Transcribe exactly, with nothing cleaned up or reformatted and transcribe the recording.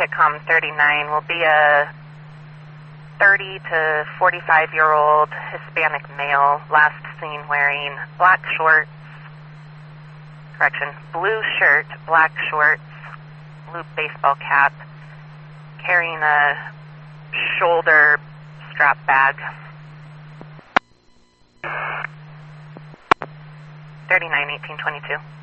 Intercom thirty-nine will be a thirty to forty-five-year-old Hispanic male, last seen wearing black shorts, correction, blue shirt, black shorts, blue baseball cap, carrying a shoulder strap bag. thirty-nine eighteen twenty-two.